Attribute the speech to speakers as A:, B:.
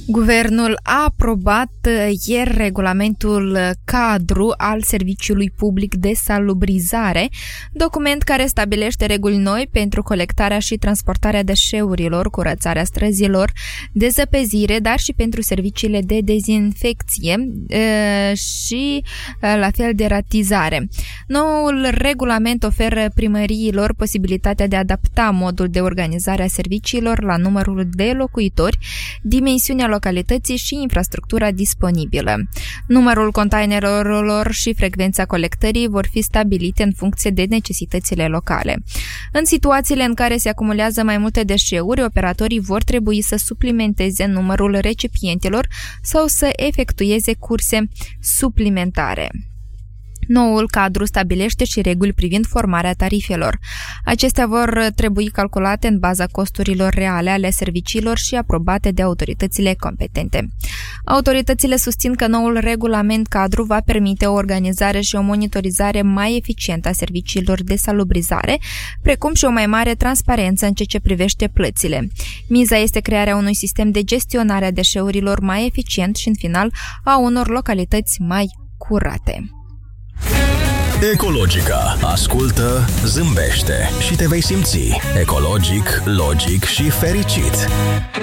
A: Guvernul a aprobat ieri regulamentul cadru al Serviciului Public de Salubrizare, document care stabilește reguli noi pentru colectarea și transportarea deșeurilor, curățarea străzilor, dezăpezire, dar și pentru serviciile de dezinfecție și la fel de ratizare. Noul regulament oferă primăriilor posibilitatea de a adapta modul de organizare a serviciilor la numărul de locuitori, dimensiunea localității și infrastructura disponibilă. Numărul containerelor și frecvența colectării vor fi stabilite în funcție de necesitățile locale. În situațiile în care se acumulează mai multe deșeuri, operatorii vor trebui să suplimenteze numărul recipientelor sau să efectueze curse suplimentare. Noul cadru stabilește și reguli privind formarea tarifelor. Acestea vor trebui calculate în baza costurilor reale ale serviciilor și aprobate de autoritățile competente. Autoritățile susțin că noul regulament cadru va permite o organizare și o monitorizare mai eficientă a serviciilor de salubrizare, precum și o mai mare transparență în ceea ce privește plățile. Miza este crearea unui sistem de gestionare a deșeurilor mai eficient și, în final, a unor localități mai curate.
B: Ecologica. Ascultă, zâmbește și te vei simți ecologic, logic și fericit.